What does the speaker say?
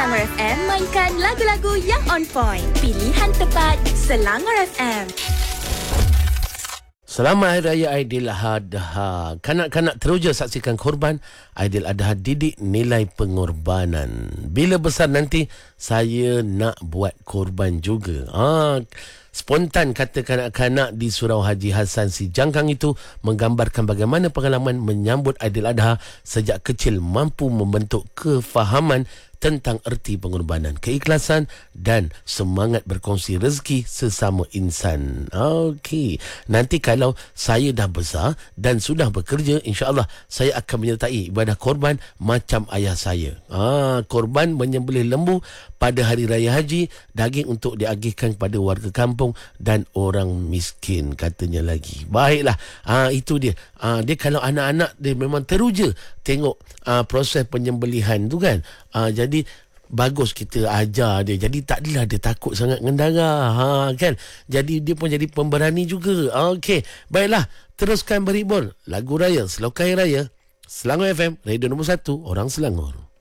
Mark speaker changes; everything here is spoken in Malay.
Speaker 1: Selangor FM mainkan lagu-lagu yang on point. Pilihan tepat Selangor FM.
Speaker 2: Selamat Hari Raya Aidiladha. Kanak-kanak teruja saksikan korban Aidiladha, didik nilai pengorbanan. Bila besar nanti saya nak buat korban juga. Spontan kata kanak-kanak di Surau Haji Hassan Si Jangkang itu menggambarkan bagaimana pengalaman menyambut Aidiladha sejak kecil mampu membentuk kefahaman tentang erti pengorbanan, keikhlasan dan semangat berkongsi rezeki sesama insan. Okey, nanti kalau saya dah besar dan sudah bekerja, insya-Allah saya akan menyertai ibadah korban macam ayah saya. Korban menyembelih lembu pada hari raya haji, daging untuk diagihkan kepada warga kampung dan orang miskin, katanya lagi. Baiklah, itu dia. Dia kalau anak-anak dia memang teruja tengok proses penyembelihan tu kan. Jadi bagus kita ajar dia. Jadi tak adalah dia takut sangat dengan darah. Kan? Jadi dia pun jadi pemberani juga. Okey. Baiklah, teruskan berhibur. Lagu raya, Selokai Raya. Selangor FM, radio nombor 1, orang Selangor.